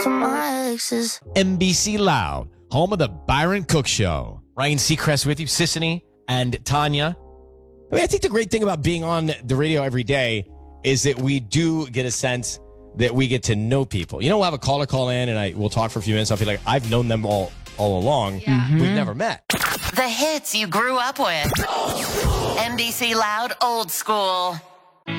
for my exes. NBC Loud, home of the Byron Cook Show. Ryan Seacrest with you, Sissany and Tanya. I think the great thing about being on the radio every day is that we do get a sense that we get to know people. You know, we'll have a caller call in and we'll talk for a few minutes. I'll feel like I've known them all along. Yeah. We've never met. The hits you grew up with. NBC Loud Old School.